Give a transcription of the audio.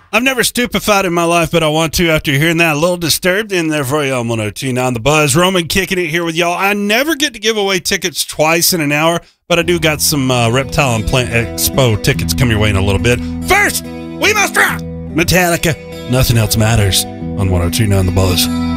I've never stupefied in my life, but I want to after hearing that. A little disturbed in there for you on 102.9 The Buzz. Roman kicking it here with y'all. I never get to give away tickets twice in an hour, but I do got some Reptile and Plant Expo tickets coming your way in a little bit. First, we must rock! Metallica. Nothing else matters on 102.9 The Buzz.